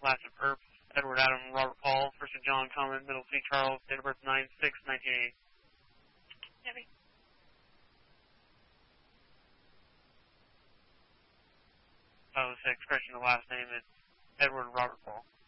last of Earp, Edward Adam, Robert Paul, first of John, Common, middle C. Charles, date of birth 9/6/1980. Debbie. Oh, the expression of the last name is Edward Robert Paul.